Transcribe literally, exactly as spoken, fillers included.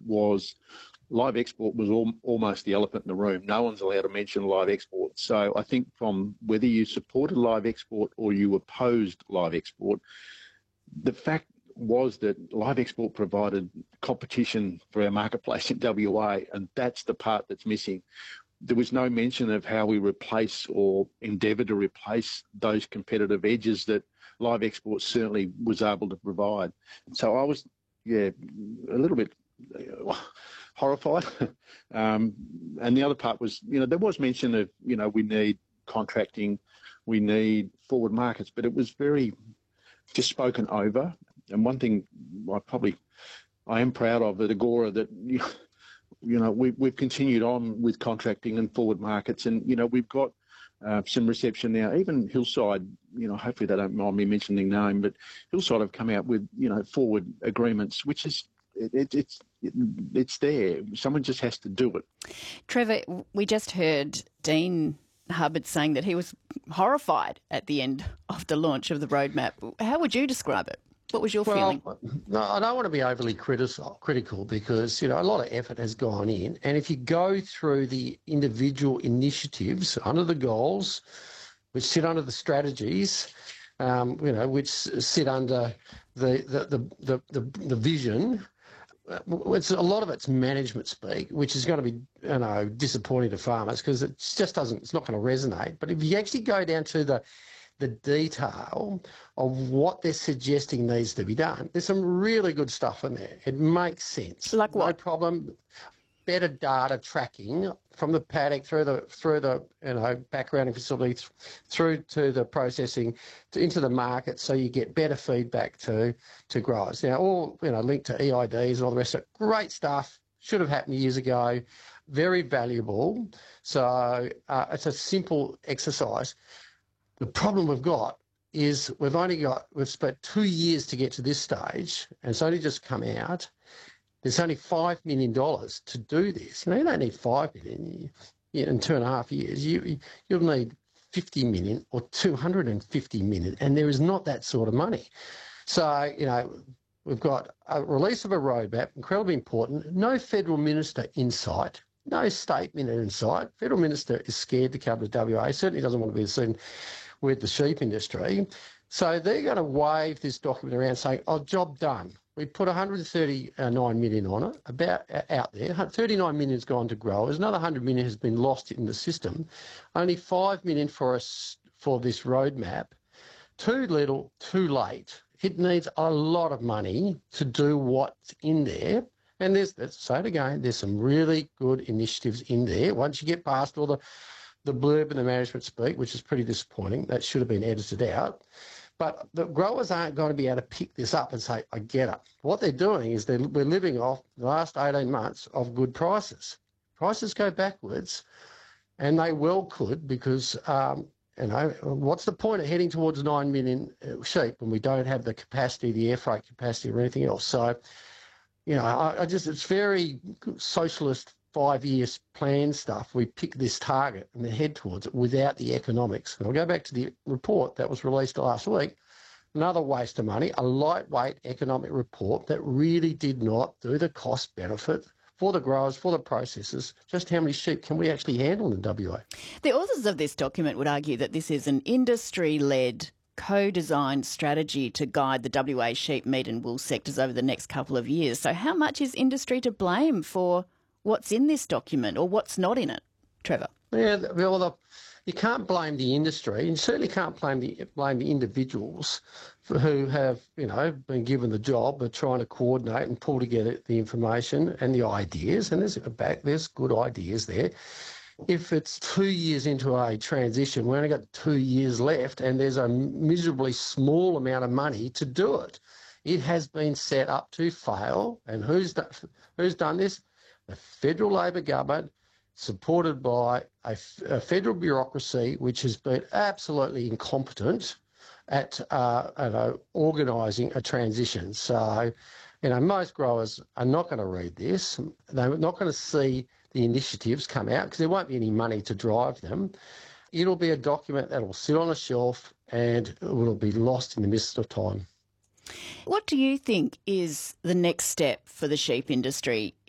was live export was al- almost the elephant in the room. No one's allowed to mention live export. So I think from whether you supported live export or you opposed live export, the fact was that live export provided competition for our marketplace in W A, and that's the part that's missing. There was no mention of how we replace or endeavour to replace those competitive edges that live export certainly was able to provide. So I was, yeah, a little bit horrified. um, and the other part was, you know, there was mention of, you know, we need contracting, we need forward markets, but it was very just spoken over. And one thing I probably, I am proud of at Agora that, you know, we, we've continued on with contracting and forward markets, and, you know, we've got uh, some reception now. Even Hillside, you know, hopefully they don't mind me mentioning name, but Hillside have come out with, you know, forward agreements, which is, it, it, it's it, it's there. Someone just has to do it. Trevor, we just heard Dean Hubbard saying that he was horrified at the end of the launch of the roadmap. How would you describe it? What was your well, feeling? No, I don't want to be overly critical, critical because, you know, a lot of effort has gone in. And if you go through the individual initiatives under the goals, which sit under the strategies, um, you know, which sit under the the the the, the, the vision, it's a lot of it's management speak, which is going to be, you know, disappointing to farmers because it just doesn't, it's not going to resonate. But if you actually go down to the the detail of what they're suggesting needs to be done, there's some really good stuff in there. It makes sense. Like what? No problem. Better data tracking from the paddock through the through the you know backgrounding facility th- through to the processing to, into the market, so you get better feedback to to growers. Now, all you know linked to E I Ds and all the rest of it. Great stuff. Should have happened years ago. Very valuable. So uh, it's a simple exercise. The problem we've got is we've only got, we've spent two years to get to this stage, and it's only just come out. There's only five million dollars to do this. You know, you don't need five million dollars you, in two and a half years. You, you'll need fifty million dollars or two hundred fifty million dollars, and there is not that sort of money. So, you know, we've got a release of a roadmap, incredibly important. No federal minister in sight. No state minister in sight. Federal minister is scared to come to W A. Certainly doesn't want to be seen with the sheep industry. So they're going to wave this document around saying, oh, job done. We put one hundred thirty-nine million on it, about out there. thirty-nine million has gone to growers. Another one hundred million has been lost in the system. Only five million for us for this roadmap. Too little, too late. It needs a lot of money to do what's in there. And there's, let's say it again, there's some really good initiatives in there. Once you get past all the the blurb and the management speak, which is pretty disappointing. That should have been edited out. But the growers aren't going to be able to pick this up and say, I get it. What they're doing is they're, we're living off the last eighteen months of good prices. Prices go backwards, and they well could because, um, you know, what's the point of heading towards nine million sheep when we don't have the capacity, the air freight capacity or anything else? So, you know, I, I just, it's very socialist five years plan stuff. We pick this target and then head towards it without the economics. And I'll go back to the report that was released last week. Another waste of money, a lightweight economic report that really did not do the cost benefit for the growers, for the processors. Just how many sheep can we actually handle in W A? The authors of this document would argue that this is an industry-led co-designed strategy to guide the W A sheep, meat and wool sectors over the next couple of years. So how much is industry to blame for what's in this document or what's not in it, Trevor? Yeah, well, the, you can't blame the industry. You certainly can't blame the blame the individuals who have, you know, been given the job of trying to coordinate and pull together the information and the ideas. And there's back there's good ideas there. If it's two years into a transition, we only got two years left, and there's a miserably small amount of money to do it. It has been set up to fail, and who's done, who's done this? The federal Labor government, supported by a, a federal bureaucracy which has been absolutely incompetent at uh, you know, organising a transition. So, you know, most growers are not going to read this. They're not going to see the initiatives come out because there won't be any money to drive them. It'll be a document that will sit on a shelf and it will be lost in the mist of time. What do you think is the next step for the sheep industry